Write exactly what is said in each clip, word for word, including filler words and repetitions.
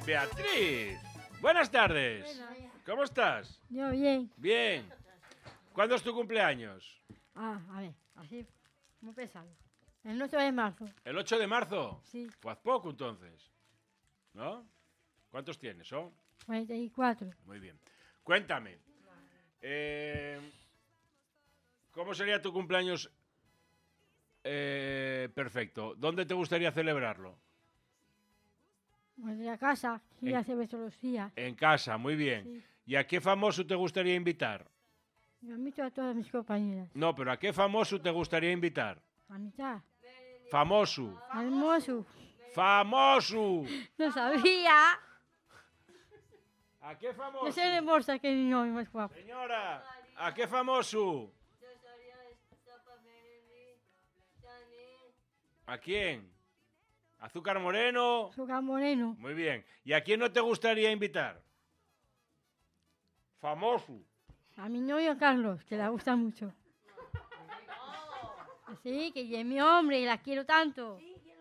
Beatriz. Buenas tardes. ¿Cómo estás? Yo bien. Bien. ¿Cuándo es tu cumpleaños? Ah, a ver, así, muy pesado. El ocho de marzo. ¿El ocho de marzo? Sí. Pues poco entonces. ¿No? ¿Cuántos tienes, oh? cuarenta y cuatro. Muy bien. Cuéntame. Eh, ¿Cómo sería tu cumpleaños eh, perfecto? ¿Dónde te gustaría celebrarlo? Pues de la casa, que En- ya se ve todos los días. En casa, muy bien. Sí. ¿Y a qué famoso te gustaría invitar? Yo invito a todas mis compañeras. No, pero ¿a qué famoso te gustaría invitar? A mitad. Famoso. Al mozo. ¡Famoso! No sabía. ¿A qué Yo famoso? sé de bolsa que no es más guapo. Señora, ¿a qué famoso? ¿A quién? ¿Azúcar Moreno? Azúcar Moreno. Muy bien. ¿Y a quién no te gustaría invitar? Famoso. A mi novio Carlos, que le gusta mucho. Así, que ella es mi hombre y la quiero tanto.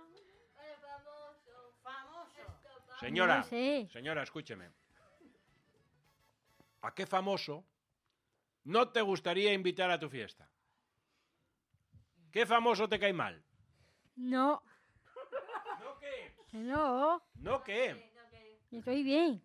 Señora, No sé. señora, escúcheme. ¿A qué famoso no te gustaría invitar a tu fiesta? ¿Qué famoso te cae mal? No, ¿No qué? que no. ¿No qué? Estoy bien.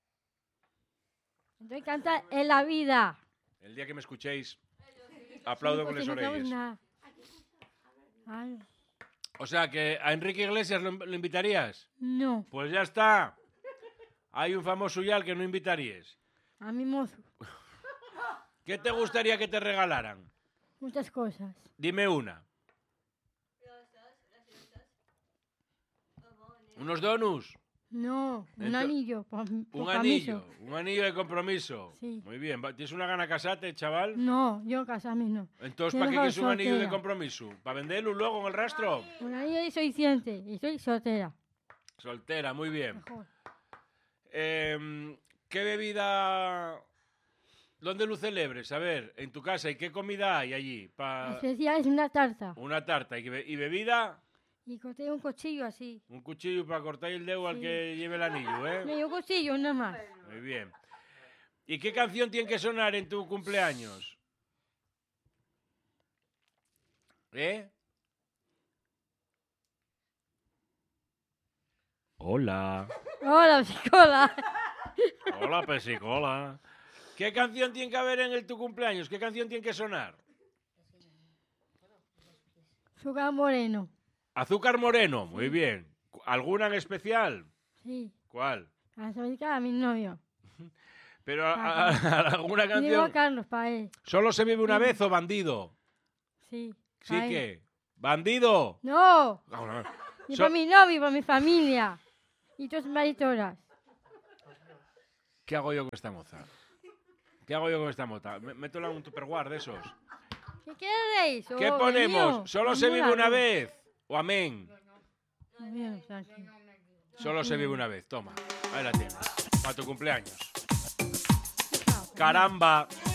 Estoy cantando en la vida. El día que me escuchéis, aplaudo Sí, con porque las no sabemos orejas. nada. Ay, O sea, que a Enrique Iglesias lo, lo invitarías. no, Pues ya está. Hay un famoso ya al que no invitarías. a mi mozo. ¿Qué te gustaría que te regalaran? Muchas cosas. Dime una. ¿Unos donuts? No, un Ento- anillo. Por, por Un permiso. anillo. Un anillo de compromiso. Sí. Muy bien. Va- ¿Tienes una gana de casarte, chaval? No, yo casarme no. Entonces, Yo ¿para qué soy quieres un anillo de soltera. compromiso? ¿Para venderlo luego en el rastro? Un anillo y soy ciente y soy soltera. Soltera, muy bien. Mejor. Eh, ¿Qué bebida... ¿Dónde lo celebres? A ver, en tu casa. ¿Y qué comida hay allí? Pa... Especial es una tarta. Una tarta. ¿Y, qué be- y bebida? Y corté un cuchillo así. Un cuchillo para cortar el dedo al Sí. que lleve el anillo, ¿eh? Medio cuchillo nada más. Muy bien. ¿Y qué canción tiene que sonar en tu cumpleaños? ¿Eh? Hola. Hola, psicola. Hola, pesicola. ¿Qué canción tiene que haber en el tu cumpleaños? ¿Qué canción tiene que sonar? Azúcar Moreno. Azúcar Moreno, muy bien. ¿Alguna en especial? Sí. ¿Cuál? Para dedicar a mi novio. Pero a- a- a alguna Y digo a canción. Carlos para él. ¿Solo se vive una Sí. vez o bandido? Sí. Sí pa' él. que. ¿Bandido? No. Ah, no. Y So- para mi novio y para mi familia. Y tus maritoras. ¿Qué hago yo con esta moza? ¿Qué hago yo con esta moza? Me- Métola en un tupperware de esos. ¿Qué queréis? ¿Qué Oh, ponemos? mío. ¿Solo se vive Mola, una ¿no? vez? ¿O amén? Bien, tranquilo. Solo se vive una vez. Toma. Ahí la tienes. Para tu cumpleaños. Caramba.